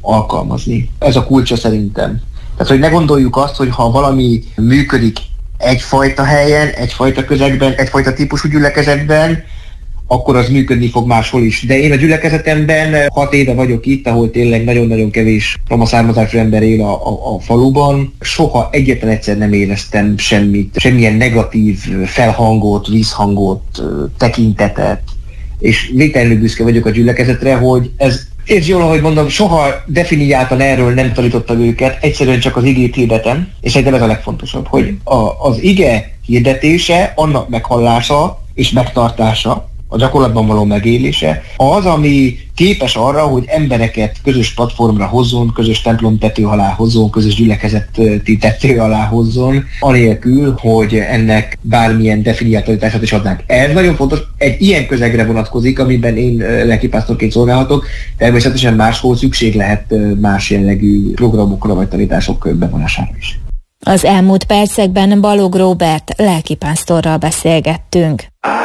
alkalmazni. Ez a kulcsa szerintem. Tehát, hogy ne gondoljuk azt, hogy ha valami működik egyfajta helyen, egyfajta közegben, egyfajta típusú gyülekezetben, akkor az működni fog máshol is. De én a gyülekezetemben 6 éve vagyok itt, ahol tényleg nagyon-nagyon kevés roma származású ember él a faluban. Soha egyetlen egyszer nem éreztem semmilyen negatív felhangot, vízhangot, tekintetet. És végtelenül büszke vagyok a gyülekezetre, hogy ez értsd jól, ahogy mondom, soha definiáltan erről nem tanítottam őket, egyszerűen csak az igét hirdetem, és szerintem ez a legfontosabb, hogy az ige hirdetése, annak meghallása és megtartása, a gyakorlatban való megélése, az, ami képes arra, hogy embereket közös platformra hozzon, közös templom tető alá hozzon, közös gyülekezeti tető alá hozzon, anélkül, hogy ennek bármilyen definiáltatását is adnánk. Ez nagyon fontos, egy ilyen közegre vonatkozik, amiben én lelkipásztorként szolgálhatok, természetesen máshol szükség lehet más jellegű programokra vagy tanítások bevonására is. Az elmúlt percekben Balogh Róbert lelkipásztorral beszélgettünk.